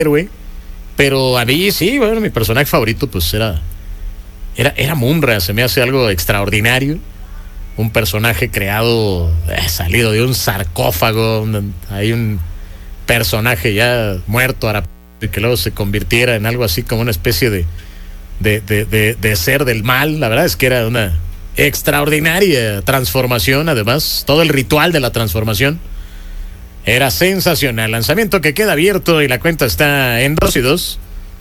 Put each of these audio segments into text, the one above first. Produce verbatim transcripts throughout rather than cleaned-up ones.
héroe, pero a mí sí, bueno, mi personaje favorito pues era, era, era Munra, se me hace algo extraordinario. Un personaje creado, eh, salido de un sarcófago, un, hay un personaje ya muerto, que luego se convirtiera en algo así como una especie de, de, de, de, de ser del mal. La verdad es que era una extraordinaria transformación, además, todo el ritual de la transformación era sensacional. Lanzamiento que queda abierto y la cuenta está en dos y dos.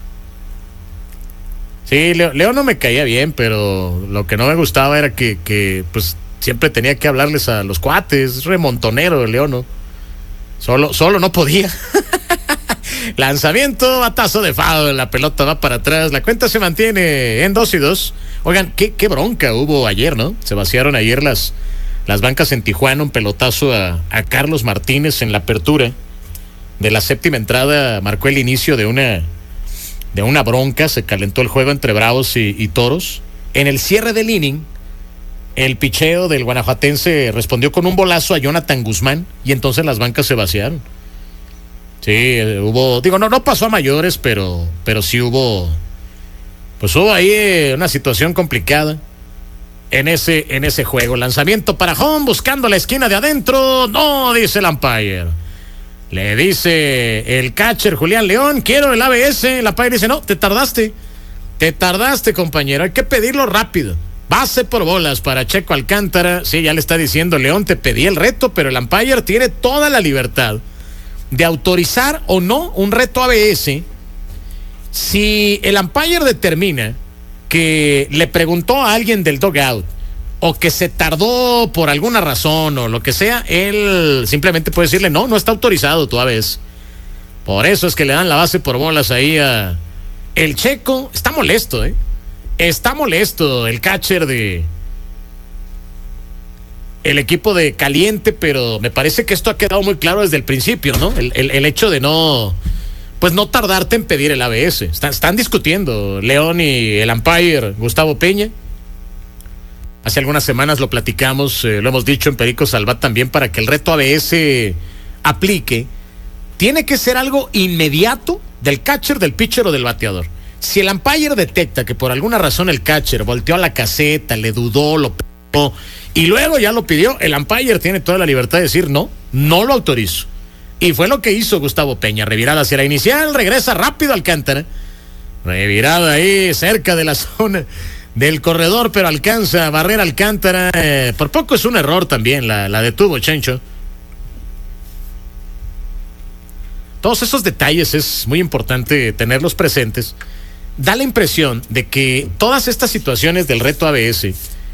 Sí, Leo, Leo no me caía bien, pero lo que no me gustaba era que, que pues siempre tenía que hablarles a los cuates. Remontonero, Leo, ¿no? Solo, solo no podía. Lanzamiento, batazo de foul, la pelota va para atrás, la cuenta se mantiene en dos y dos. Oigan, qué, qué bronca hubo ayer, ¿no? Se vaciaron ayer las, las bancas en Tijuana, un pelotazo a, a Carlos Martínez en la apertura de la séptima entrada, marcó el inicio de una... de una bronca, se calentó el juego entre Bravos y, y Toros. En el cierre del inning, el picheo del guanajuatense respondió con un bolazo a Jonathan Guzmán y entonces las bancas se vaciaron. Sí, eh, hubo, digo, no, no pasó a mayores, pero, pero sí hubo, pues hubo ahí eh, una situación complicada en ese, en ese juego. Lanzamiento para home, buscando la esquina de adentro, no, dice el umpire. Le dice el catcher Julián León, quiero el A B S. El umpire dice, no, te tardaste. Te tardaste, compañero. Hay que pedirlo rápido. Base por bolas para Checo Alcántara. Sí, ya le está diciendo León, te pedí el reto, pero el umpire tiene toda la libertad de autorizar o no un reto A B S. Si el umpire determina que le preguntó a alguien del dugout o que se tardó por alguna razón o lo que sea, él simplemente puede decirle, no, no está autorizado tu A B S. Por eso es que le dan la base por bolas ahí a el Checo. Está molesto, ¿eh? Está molesto el catcher de el equipo de Caliente, pero me parece que esto ha quedado muy claro desde el principio, ¿no? El, el, el hecho de no, pues no tardarte en pedir el A B S. Están, están discutiendo León y el umpire Gustavo Peña. Hace algunas semanas lo platicamos, eh, lo hemos dicho en Perico Salvat también, para que el reto A B S aplique, tiene que ser algo inmediato del catcher, del pitcher o del bateador. Si el umpire detecta que por alguna razón el catcher volteó a la caseta, le dudó, lo pegó y luego ya lo pidió, el umpire tiene toda la libertad de decir no, no lo autorizo. Y fue lo que hizo Gustavo Peña, revirada hacia la inicial, regresa rápido Alcántara, revirada ahí cerca de la zona del corredor, pero alcanza a barrer Alcántara. Eh, por poco es un error también, la, la detuvo Chencho. Todos esos detalles es muy importante tenerlos presentes. Da la impresión de que todas estas situaciones del reto A B S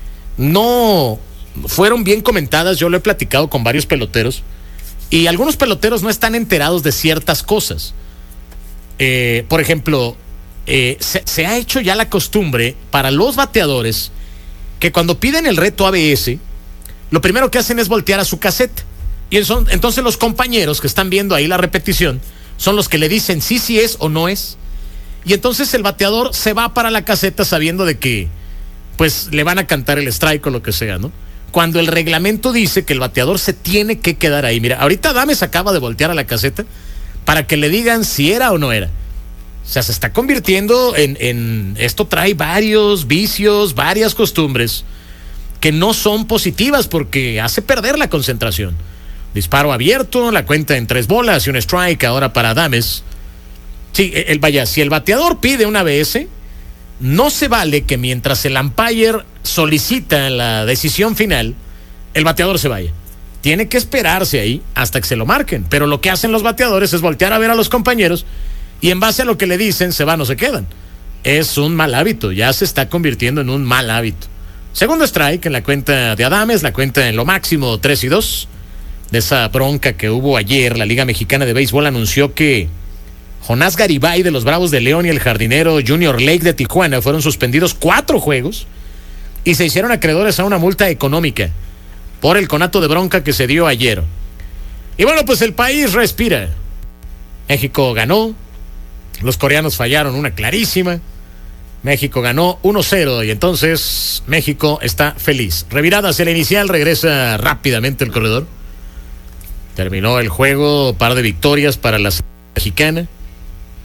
no fueron bien comentadas. Yo lo he platicado con varios peloteros y algunos peloteros no están enterados de ciertas cosas. Eh, por ejemplo, eh, se, se ha hecho ya la costumbre para los bateadores que cuando piden el reto A B S, lo primero que hacen es voltear a su caseta. Y son, entonces los compañeros que están viendo ahí la repetición son los que le dicen sí, sí es o no es. Y entonces el bateador se va para la caseta sabiendo de que pues le van a cantar el strike o lo que sea, ¿no? Cuando el reglamento dice que el bateador se tiene que quedar ahí. Mira, ahorita Dames acaba de voltear a la caseta para que le digan si era o no era. O sea, se está convirtiendo en, en esto trae varios vicios, varias costumbres que no son positivas porque hace perder la concentración. Disparo abierto, la cuenta en tres bolas y un strike ahora para Dames. Sí, el, vaya, si el bateador pide una A B S, no se vale que mientras el umpire solicita la decisión final, el bateador se vaya. Tiene que esperarse ahí hasta que se lo marquen. Pero lo que hacen los bateadores es voltear a ver a los compañeros y en base a lo que le dicen se van o se quedan. Es un mal hábito, ya se está convirtiendo en un mal hábito. Segundo strike en la cuenta de Adames, la cuenta en lo máximo tres y dos. De esa bronca que hubo ayer, la Liga Mexicana de Béisbol anunció que Jonás Garibay de los Bravos de León y el jardinero Junior Lake de Tijuana fueron suspendidos cuatro juegos y se hicieron acreedores a una multa económica por el conato de bronca que se dio ayer. Y bueno, pues el país respira. México ganó, los coreanos fallaron una clarísima, México ganó uno cero y entonces México está feliz. Revirada hacia la inicial, regresa rápidamente el corredor. Terminó el juego, par de victorias para la mexicana.